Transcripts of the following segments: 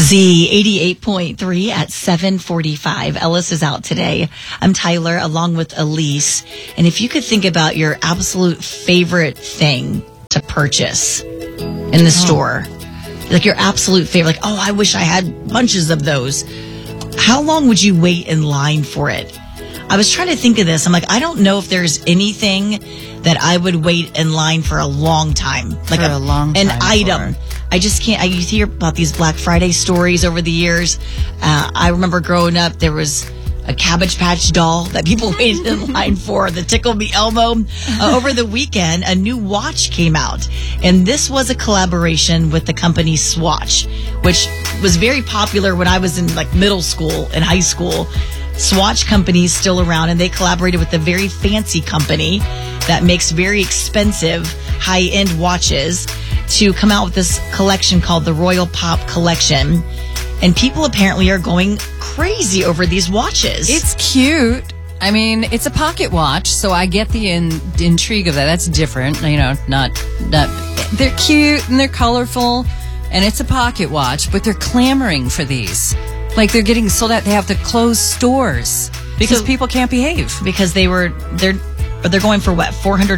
Z 88.3 at 7:45. Ellis is out today. I'm Tyler along with Elise. And if you could think about your absolute favorite thing to purchase in the store, like your absolute favorite, like, oh, I wish I had bunches of those. How long would you wait in line for it? I was trying to think of this. I'm like, I don't know if there's anything that I would wait in line for a long time. Like for a long time an item. I just can't. I used to hear about these Black Friday stories over the years. I remember growing up, there was a Cabbage Patch doll that people waited in line for, the Tickle Me Elmo. Over the weekend, a new watch came out. And this was a collaboration with the company Swatch, which was very popular when I was in like middle school and high school. Swatch company's still around, and they collaborated with a very fancy company that makes very expensive high-end watches to come out with this collection called the Royal Pop Collection. And people apparently are going crazy over these watches. It's cute. I mean, it's a pocket watch, so I get the intrigue of that. That's different. You know, not. They're cute and they're colorful, and it's a pocket watch, but they're clamoring for these. Like, they're getting sold out. They have to close stores because people can't behave. Because they're going for what, $400?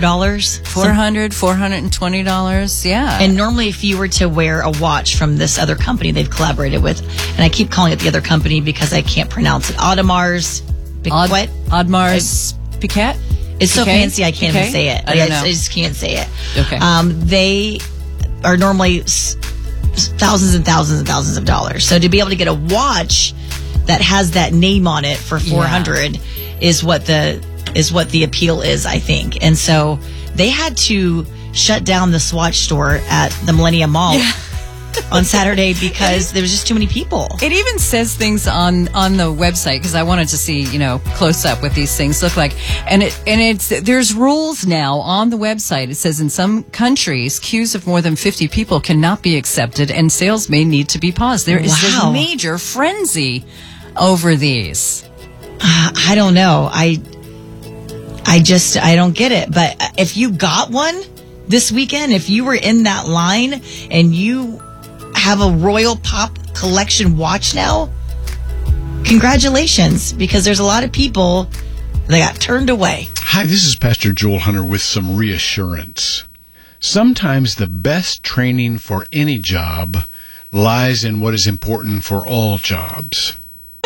$420, yeah. And normally if you were to wear a watch from this other company they've collaborated with, and I keep calling it the other company because I can't pronounce it, Audemars Piguet? It's so fancy I can't even say it. I don't know. I just can't say it. Okay. They are normally thousands and thousands and thousands of dollars. So to be able to get a watch that has that name on it for $400 is what the appeal is, I think. And so they had to shut down the Swatch store at the Millennium Mall on Saturday because there was just too many people. It even says things on the website, because I wanted to see, close up what these things look like. And there's rules now on the website. It says in some countries, queues of more than 50 people cannot be accepted and sales may need to be paused. There is this major frenzy over these. I don't know. I don't get it. But if you got one this weekend, if you were in that line and you have a Royal Pop Collection watch now, congratulations, because there's a lot of people that got turned away. Hi, this is Pastor Joel Hunter with some reassurance. Sometimes the best training for any job lies in what is important for all jobs.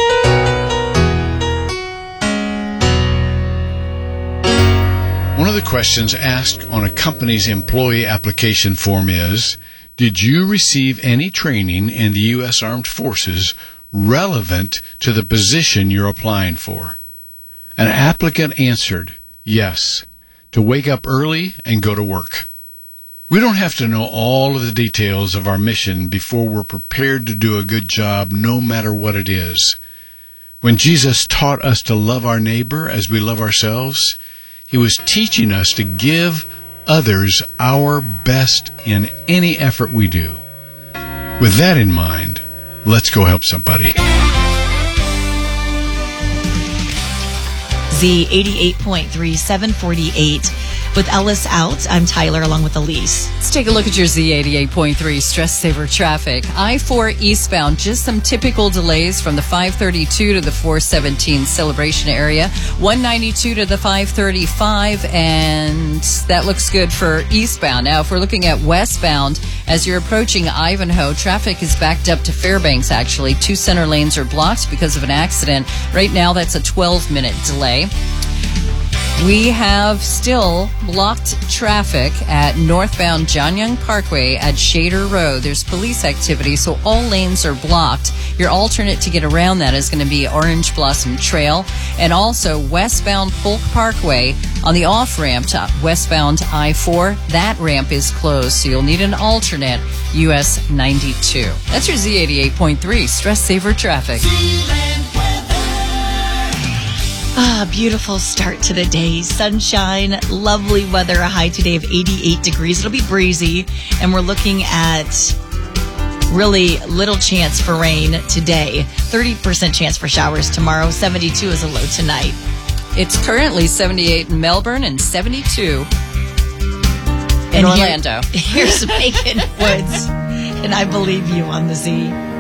One of the questions asked on a company's employee application form is, did you receive any training in the U.S. Armed Forces relevant to the position you're applying for? An applicant answered, yes, to wake up early and go to work. We don't have to know all of the details of our mission before we're prepared to do a good job, no matter what it is. When Jesus taught us to love our neighbor as we love ourselves, He was teaching us to give others our best in any effort we do. With that in mind, let's go help somebody. Z 88.3, 748. With Ellis out, I'm Tyler along with Elise. Let's take a look at your Z88.3 Stress Saver traffic. I-4 eastbound, just some typical delays from the 532 to the 417 Celebration area. 192 to the 535, and that looks good for eastbound. Now, if we're looking at westbound, as you're approaching Ivanhoe, traffic is backed up to Fairbanks, actually. 2 center lanes are blocked because of an accident. Right now, that's a 12-minute delay. We have still blocked traffic at northbound John Young Parkway at Shader Road. There's police activity, so all lanes are blocked. Your alternate to get around that is going to be Orange Blossom Trail. And also westbound Polk Parkway on the off-ramp to westbound I-4. That ramp is closed, so you'll need an alternate US 92. That's your Z88.3 Stress Saver traffic. Beautiful start to the day. Sunshine, lovely weather, a high today of 88 degrees. It'll be breezy, and we're looking at really little chance for rain today. 30% chance for showers tomorrow. 72 is a low tonight. It's currently 78 in Melbourne and 72 in Orlando. Here's Megan Woods, and I Believe You on the Z.